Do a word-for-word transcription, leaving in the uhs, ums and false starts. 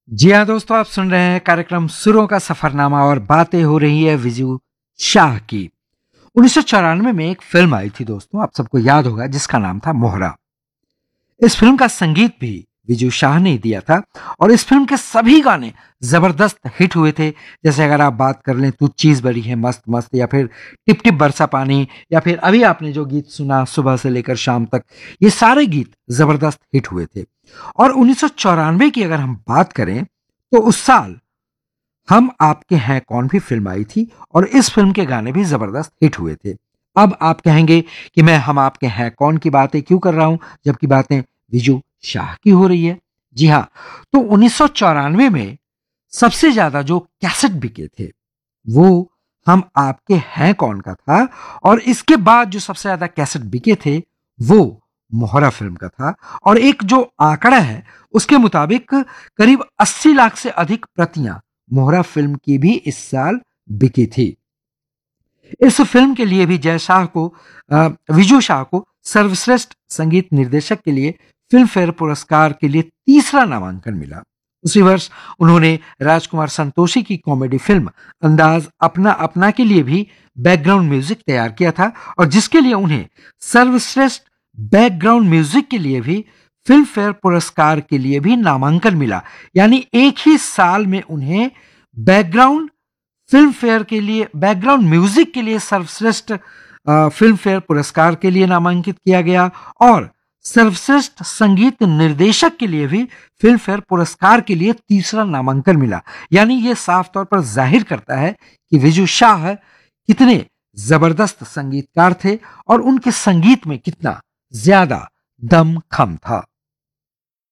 जी हाँ दोस्तों, आप सुन रहे हैं कार्यक्रम सुरों का सफरनामा और बातें हो रही है विजू शाह की। उन्नीस सौ चौरानवे में एक फिल्म आई थी दोस्तों, आप सबको याद होगा, जिसका नाम था मोहरा। इस फिल्म का संगीत भी विजू शाह ने दिया था और इस फिल्म के सभी गाने जबरदस्त हिट हुए थे। जैसे अगर आप बात कर लें तू चीज बड़ी है मस्त मस्त, या फिर टिप टिप बरसा पानी, या फिर अभी आपने जो गीत सुना सुबह से लेकर शाम तक, ये सारे गीत जबरदस्त हिट हुए थे। और उन्नीस सौ चौरानवे की अगर हम बात करें तो उस साल हम आपके हैं कौन भी फिल्म आई थी और इस फिल्म के गाने भी जबरदस्त हिट हुए थे। अब आप कहेंगे कि मैं हम आपके हैं कौन की बातें क्यों कर रहा हूं जबकि बातें विजू शाह की हो रही है। जी हां, तो उन्नीस सौ चौरानवे में सबसे ज्यादा जो कैसेट बिके थे वो हम आपके हैं कौन का था, और इसके बाद जो सबसे ज्यादा कैसेट बिके थे वो मोहरा फिल्म का था। और एक जो आंकड़ा है उसके मुताबिक करीब अस्सी लाख से अधिक प्रतियां मोहरा फिल्म की भी इस साल बिकी थी। इस फिल्म के लिए भी जय शाह को अ, विजू शाह को सर्वश्रेष्ठ संगीत निर्देशक के लिए फिल्म फेयर पुरस्कार के लिए तीसरा नामांकन मिला। उसी वर्ष उन्होंने राजकुमार संतोषी की कॉमेडी फिल्म अंदाज अपना अपना के लिए भी बैकग्राउंड म्यूजिक तैयार किया था, और जिसके लिए उन्हें सर्वश्रेष्ठ बैकग्राउंड म्यूजिक के लिए भी फिल्म फेयर पुरस्कार के लिए भी नामांकन मिला। यानी एक ही साल में उन्हें बैकग्राउंड फिल्म फेयर के लिए बैकग्राउंड म्यूजिक के लिए सर्वश्रेष्ठ अ, फिल्म फेयर पुरस्कार के लिए नामांकित किया गया, और सर्वश्रेष्ठ संगीत निर्देशक के लिए भी फिल्म फेयर पुरस्कार के लिए तीसरा नामांकन मिला। यानी यह साफ तौर पर जाहिर करता है कि विजू शाह कितने जबरदस्त संगीतकार थे और उनके संगीत में कितना ज्यादा दम खम था।